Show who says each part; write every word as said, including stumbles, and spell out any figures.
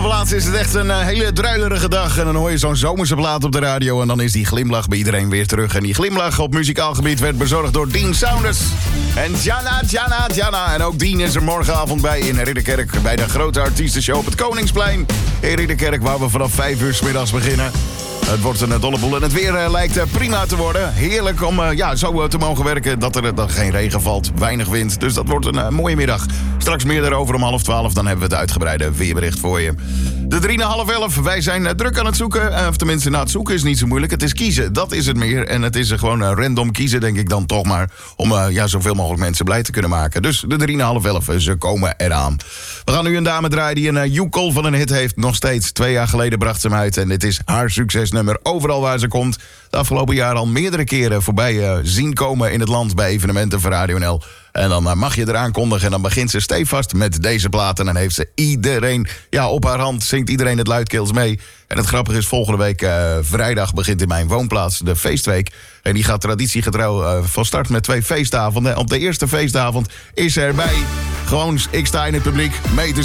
Speaker 1: plaats is het echt een uh, hele druilerige dag. En dan hoor je zo'n zomerse plaat op de radio. En dan is die glimlach bij iedereen weer terug. En die glimlach op muzikaal gebied werd bezorgd door Dean Saunders. En Jana, Jana, Jana. En ook Dean is er morgenavond bij in Ridderkerk. Bij de grote artiestenshow op het Koningsplein. In Ridderkerk, waar we vanaf vijf uur 's middags beginnen. Het wordt een dolle boel en het weer uh, lijkt uh, prima te worden. Heerlijk om uh, ja, zo uh, te mogen werken dat er uh, geen regen valt, weinig wind. Dus dat wordt een uh, mooie middag. Straks meer daarover om half twaalf, dan hebben we het uitgebreide weerbericht voor je. De drie na half elf, wij zijn uh, druk aan het zoeken. Uh, of tenminste, nou, het zoeken is niet zo moeilijk. Het is kiezen, dat is het meer. En het is uh, gewoon uh, random kiezen, denk ik dan toch maar. Om uh, ja, zoveel mogelijk mensen blij te kunnen maken. Dus de drie na half elf, uh, ze komen eraan. We gaan nu een dame draaien die een uh, you-call van een hit heeft. Nog steeds, twee jaar geleden bracht ze hem uit. En dit is haar succesnummer. Overal waar ze komt. De afgelopen jaar al meerdere keren voorbij uh, zien komen in het land bij evenementen voor Radio N L. En dan uh, mag je eraan kondigen en dan begint ze stevast met deze plaat. En dan heeft ze iedereen ja, op haar hand, zingt iedereen het luidkeels mee. En het grappige is, volgende week uh, vrijdag begint in mijn woonplaats de feestweek. En die gaat traditiegetrouw uh, van start met twee feestavonden. Op de eerste feestavond is er erbij gewoon, ik sta in het publiek mee te